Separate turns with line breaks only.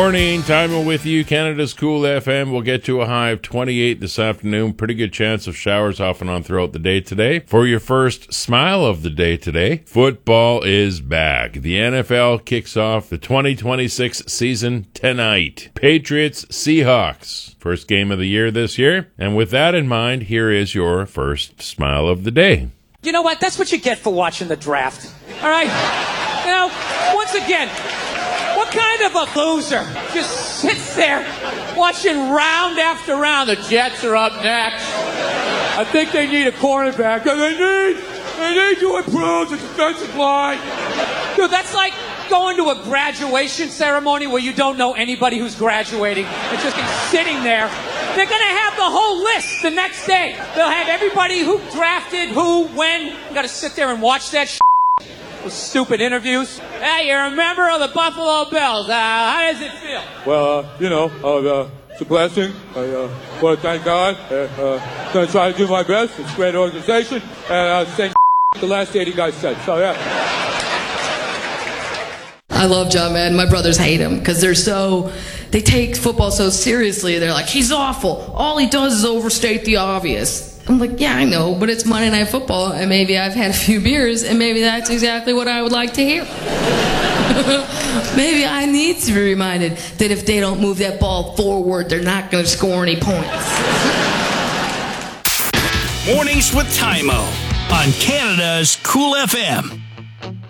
Morning, Timer with you, Canada's Cool FM. We'll get to a high of 28 this afternoon. Pretty good chance of showers off and on throughout the day today. For your first smile of the day today, football is back. The NFL kicks off the 2026 season tonight. Patriots, Seahawks. First game of the year this year. And with that in mind, here is your first smile of the day.
You know what? That's what you get for watching the draft. All right? You know, once again, what kind of a loser just sits there watching round after round? The Jets are up next. I think they need a cornerback. They need to improve the defensive line. Dude, that's like going to a graduation ceremony where you don't know anybody who's graduating. It's just sitting there. They're going to have the whole list the next day. They'll have everybody who drafted, who, when. You got to sit there and watch that shit. Those stupid interviews. Hey, you're a member of the Buffalo Bills. How does it feel?
Well, it's a blessing. I want to thank God. I'm going to try to do my best. It's a great organization. And same the last 80 guys said. So, yeah.
I love John Madden. My brothers hate him because they take football so seriously. They're like, he's awful. All he does is overstate the obvious. I'm like, yeah, I know, but it's Monday Night Football, and maybe I've had a few beers, and maybe that's exactly what I would like to hear. Maybe I need to be reminded that if they don't move that ball forward, they're not going to score any points.
Mornings with Tymo on Canada's Cool FM.